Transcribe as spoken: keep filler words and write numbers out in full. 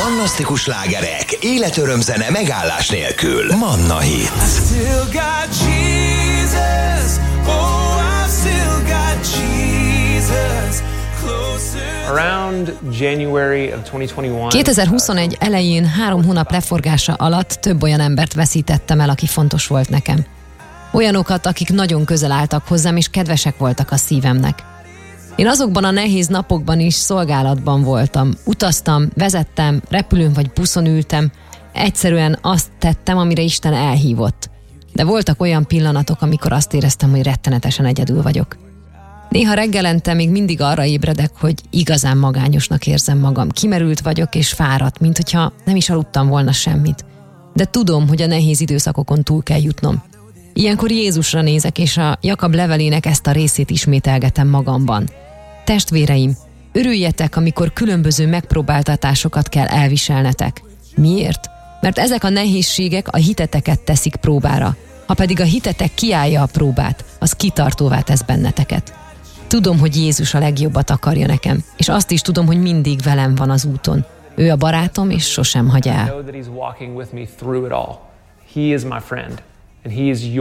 Fantasztikus slágerek, életöröm zene megállás nélkül. Manna Hit. kétezer-huszonegy elején három hónap leforgása alatt több olyan embert veszítettem el, aki fontos volt nekem. Olyanokat, akik nagyon közel álltak hozzám, és kedvesek voltak a szívemnek. Én azokban a nehéz napokban is szolgálatban voltam. Utaztam, vezettem, repülőn vagy buszon ültem. Egyszerűen azt tettem, amire Isten elhívott. De voltak olyan pillanatok, amikor azt éreztem, hogy rettenetesen egyedül vagyok. Néha reggelente még mindig arra ébredek, hogy igazán magányosnak érzem magam. Kimerült vagyok és fáradt, mint hogyha nem is aludtam volna semmit. De tudom, hogy a nehéz időszakokon túl kell jutnom. Ilyenkor Jézusra nézek, és a Jakab levelének ezt a részét ismételgetem magamban. Testvéreim, örüljetek, amikor különböző megpróbáltatásokat kell elviselnetek. Miért? Mert ezek a nehézségek a hiteteket teszik próbára. Ha pedig a hitetek kiállja a próbát, az kitartóvá tesz benneteket. Tudom, hogy Jézus a legjobbat akarja nekem, és azt is tudom, hogy mindig velem van az úton. Ő a barátom, és sosem hagy el.